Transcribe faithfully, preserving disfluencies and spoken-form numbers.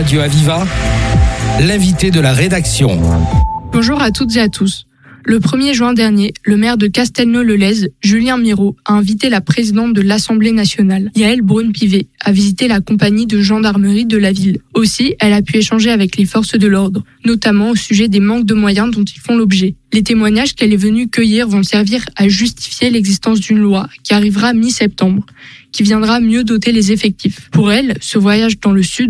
Radio Aviva, l'invité de la rédaction. Bonjour à toutes et à tous. Le premier juin dernier, le maire de Castelnau-le-Lez, Julien Miraut, a invité la présidente de l'Assemblée nationale, Yaël Braun-Pivet, à visiter la compagnie de gendarmerie de la ville. Aussi, elle a pu échanger avec les forces de l'ordre, notamment au sujet des manques de moyens dont ils font l'objet. Les témoignages qu'elle est venue cueillir vont servir à justifier l'existence d'une loi qui arrivera mi-septembre, qui viendra mieux doter les effectifs. Pour elle, ce voyage dans le sud